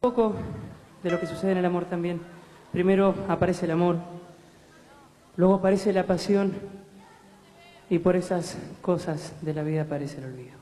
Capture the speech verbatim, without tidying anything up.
Un poco de lo que sucede en el amor también. Primero aparece el amor, luego aparece la pasión y por esas cosas de la vida aparece el olvido.